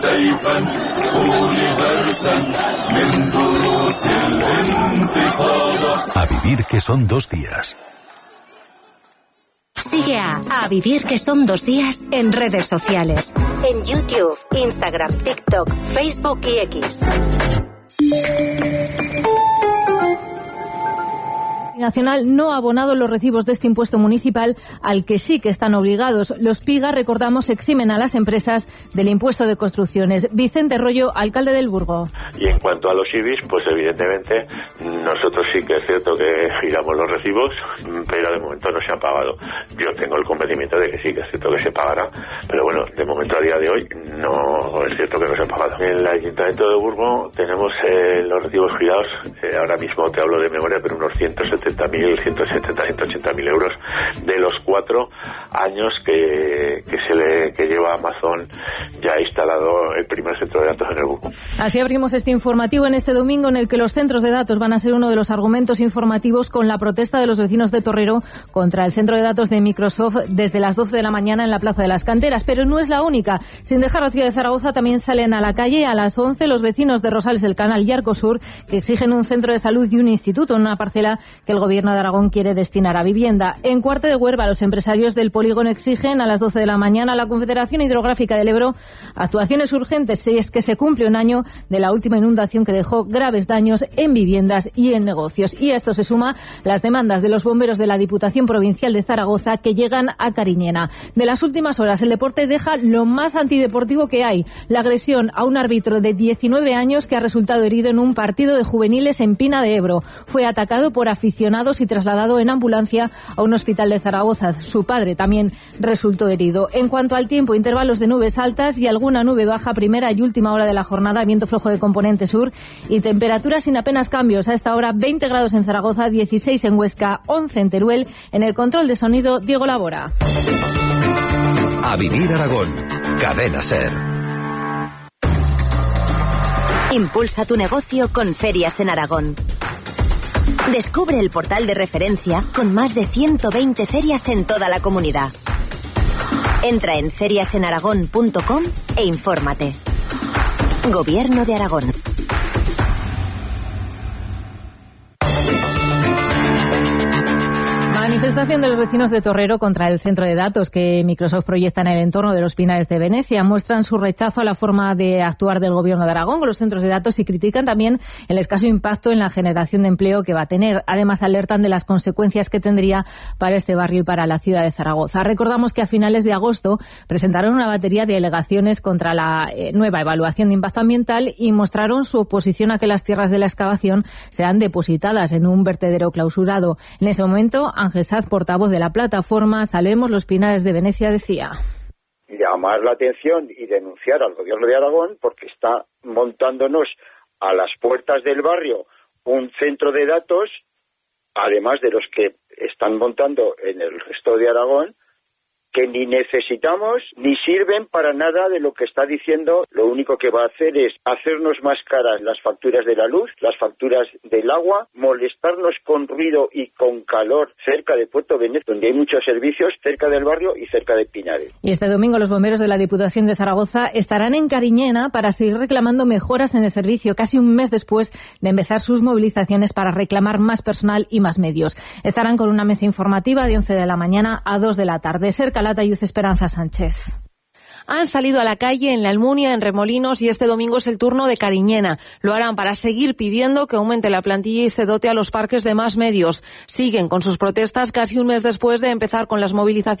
A vivir que son 2 días. Sigue a Vivir que son 2 días en redes sociales. En YouTube, Instagram, TikTok, Facebook y X. Nacional no ha abonado los recibos de este impuesto municipal al que sí que están obligados. Los PIGA, recordamos, eximen a las empresas del impuesto de construcciones. Vicente Rollo, alcalde del Burgo. Y en cuanto a los IBIs, pues evidentemente nosotros sí que es cierto que giramos los recibos, pero de momento no se ha pagado. Yo tengo el convencimiento de que sí que es cierto que se pagará, pero bueno, de momento a día de hoy no es cierto que no se ha pagado. En el Ayuntamiento de Burgo tenemos los recibos girados, ahora mismo te hablo de memoria, pero unos 170.000, 180.000 euros de los 4 años que lleva Amazon ya instalado el primer centro de datos en el Burgo. Así abrimos este informativo en este domingo, en el que los centros de datos van a ser uno de los argumentos informativos con la protesta de los vecinos de Torrero contra el centro de datos de Microsoft desde las 12 de la mañana en la Plaza de las Canteras. Pero no es la única. Sin dejar la ciudad de Zaragoza, también salen a la calle a las 11 los vecinos de Rosales del Canal y Arcosur, que exigen un centro de salud y un instituto en una parcela que el Gobierno de Aragón quiere destinar a vivienda. En Cuarte de Huerva, los empresarios del polígono exigen a las 12 de la mañana a la Confederación Hidrográfica del Ebro actuaciones urgentes, si es que se cumple un año de la última inundación que dejó graves daños en viviendas y en negocios. Y a esto se suma las demandas de los bomberos de la Diputación Provincial de Zaragoza, que llegan a Cariñena. De las últimas horas, el deporte deja lo más antideportivo que hay: la agresión a un árbitro de 19 años que ha resultado herido en un partido de juveniles en Pina de Ebro. Fue atacado por aficionados y trasladado en ambulancia a un hospital de Zaragoza. Su padre también resultó herido. En cuanto al tiempo, intervalos de nubes altas y alguna nube baja primera y última hora de la jornada, viento flojo de componente sur y temperaturas sin apenas cambios. A esta hora 20 grados en Zaragoza, 16 en Huesca, 11 en Teruel. En el control de sonido, Diego Labora. A vivir Aragón. Cadena SER. Impulsa tu negocio con Ferias en Aragón. Descubre el portal de referencia con más de 120 ferias en toda la comunidad. Entra en feriasenaragón.com e infórmate. Gobierno de Aragón. Manifestación de los vecinos de Torrero contra el centro de datos que Microsoft proyecta en el entorno de los Pinares de Venecia. Muestran su rechazo a la forma de actuar del Gobierno de Aragón con los centros de datos y critican también el escaso impacto en la generación de empleo que va a tener. Además, alertan de las consecuencias que tendría para este barrio y para la ciudad de Zaragoza. Recordamos que a finales de agosto presentaron una batería de alegaciones contra la nueva evaluación de impacto ambiental y mostraron su oposición a que las tierras de la excavación sean depositadas en un vertedero clausurado. En ese momento, Ángel Saz, portavoz de la plataforma Salvemos los Pinares de Venecia, decía: llamar la atención y denunciar al Gobierno de Aragón porque está montándonos a las puertas del barrio un centro de datos, además de los que están montando en el resto de Aragón, que ni necesitamos ni sirven para nada de lo que está diciendo. Lo único que va a hacer es hacernos más caras las facturas de la luz, las facturas del agua, molestarnos con ruido y con calor cerca de Puerto Benet, donde hay muchos servicios, cerca del barrio y cerca de Pinares. Y este domingo los bomberos de la Diputación de Zaragoza estarán en Cariñena para seguir reclamando mejoras en el servicio, casi un mes después de empezar sus movilizaciones para reclamar más personal y más medios. Estarán con una mesa informativa de 11 de la mañana a 2 de la tarde. Cerca Calatayud, Esperanza Sánchez. Han salido a la calle en La Almunia, en Remolinos, y este domingo es el turno de Cariñena. Lo harán para seguir pidiendo que aumente la plantilla y se dote a los parques de más medios. Siguen con sus protestas casi un mes después de empezar con las movilizaciones